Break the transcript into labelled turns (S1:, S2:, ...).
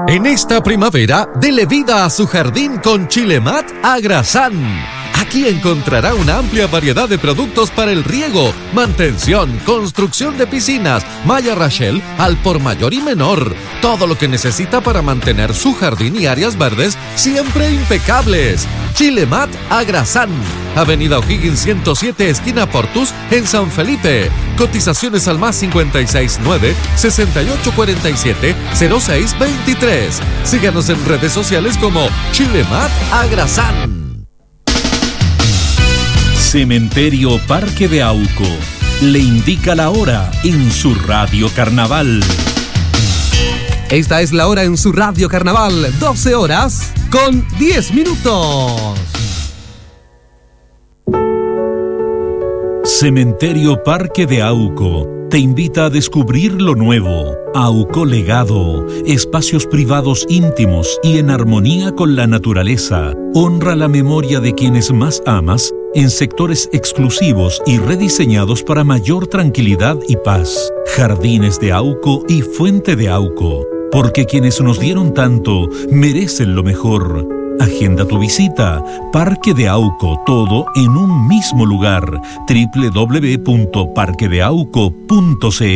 S1: En esta primavera, dele vida a su jardín con Chilemat Agrasán. Aquí encontrará una amplia variedad de productos para el riego, mantención, construcción de piscinas, malla Rachel al por mayor y menor. Todo lo que necesita para mantener su jardín y áreas verdes siempre impecables. Chilemat Agrasán, Avenida O'Higgins 107, esquina Portus, en San Felipe. Cotizaciones al más 569-6847-0623. Síganos en redes sociales como Chilemat Agrasán.
S2: Cementerio Parque de Auco le indica la hora en su Radio Carnaval.
S3: Esta es la hora en su Radio Carnaval, 12 horas con 10 minutos.
S2: Cementerio Parque de Auco te invita a descubrir lo nuevo. Auco Legado, espacios privados íntimos y en armonía con la naturaleza. Honra la memoria de quienes más amas en sectores exclusivos y rediseñados para mayor tranquilidad y paz. Jardines de Auco y Fuente de Auco, porque quienes nos dieron tanto merecen lo mejor. Agenda tu visita. Parque de Auco, todo en un mismo lugar. www.parquedeauco.cl